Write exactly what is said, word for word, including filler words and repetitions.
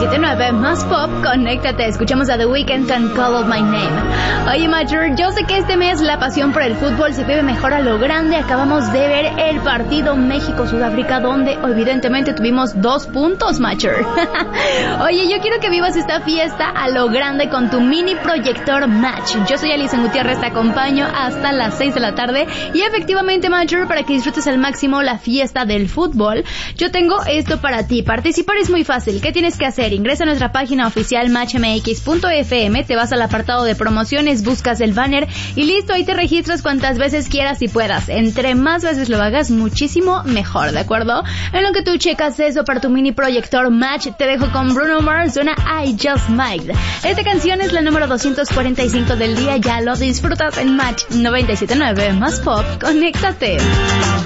siete nueve Más Pop, conéctate. Escuchamos a The Weeknd con Call Out My Name. Oye, Macher, yo sé que este mes la pasión por el fútbol se vive mejor a lo grande. Acabamos de ver el partido México-Sudáfrica, donde evidentemente tuvimos dos puntos, Macher. Oye, yo quiero que vivas esta fiesta a lo grande con tu mini proyector Match. Yo soy Alison Gutiérrez, te acompaño hasta las seis de la tarde. Y efectivamente, Macher, para que disfrutes al máximo la fiesta del fútbol, yo tengo esto para ti. Participar es muy fácil. ¿Qué tienes que hacer? Ingresa a nuestra página oficial match m x punto f m, te vas al apartado de promociones, buscas el banner y listo, ahí te registras cuantas veces quieras y puedas. Entre más veces lo hagas, muchísimo mejor, ¿de acuerdo? En lo que tú checas eso para tu mini proyector Match, te dejo con Bruno Mars, suena I Just Might. Esta canción es la número doscientos cuarenta y cinco del día, ya lo disfrutas en Match noventa y siete punto nueve Más Pop, conéctate.